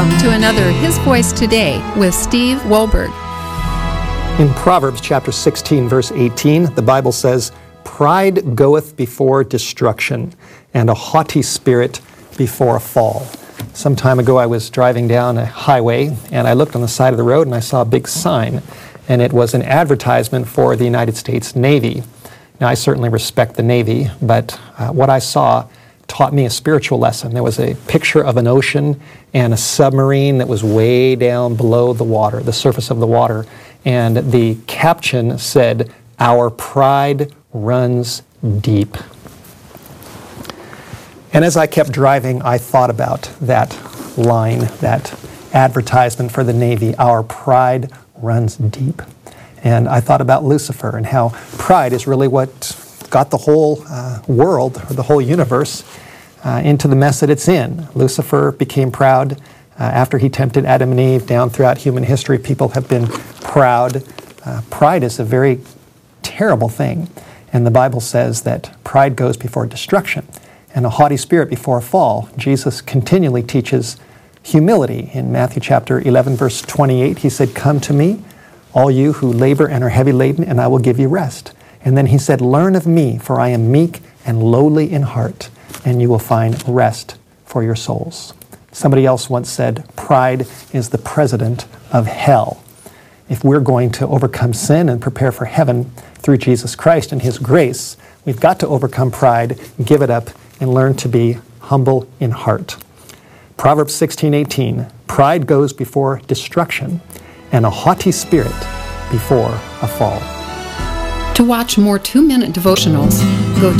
Welcome to another His Voice Today with Steve Wohlberg. In Proverbs chapter 16, verse 18, the Bible says, "Pride goeth before destruction, and a haughty spirit before a fall." Some time ago I was driving down a highway, and I looked on the side of the road and I saw a big sign, and it was an advertisement for the United States Navy. Now, I certainly respect the Navy, but what I saw taught me a spiritual lesson. There was a picture of an ocean and a submarine that was way down below the water, the surface of the water, and the caption said, "Our pride runs deep." And as I kept driving, I thought about that line, that advertisement for the Navy, "Our pride runs deep." And I thought about Lucifer and how pride is really what got the whole world, or the whole universe, into the mess that it's in. Lucifer became proud after he tempted Adam and Eve. Down throughout human history, people have been proud. Pride is a very terrible thing. And the Bible says that pride goes before destruction and a haughty spirit before a fall. Jesus continually teaches humility. In Matthew chapter 11, verse 28, he said, "Come to me, all you who labor and are heavy laden, and I will give you rest." And then he said, "Learn of me, for I am meek and lowly in heart, and you will find rest for your souls." Somebody else once said, "Pride is the president of hell." If we're going to overcome sin and prepare for heaven through Jesus Christ and His grace, we've got to overcome pride, give it up, and learn to be humble in heart. Proverbs 16:18, "Pride goes before destruction, and a haughty spirit before a fall." To watch more 2-minute devotionals, go